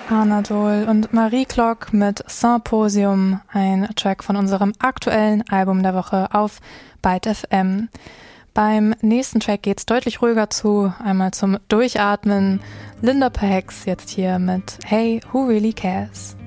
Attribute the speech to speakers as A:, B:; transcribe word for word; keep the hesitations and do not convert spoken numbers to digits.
A: Anadol und Marie Klock mit Symposium, ein Track von unserem aktuellen Album der Woche auf Byte F M. Beim nächsten Track geht's deutlich ruhiger zu, einmal zum Durchatmen. Linda Perhacs jetzt hier mit Hey, Who Really Cares?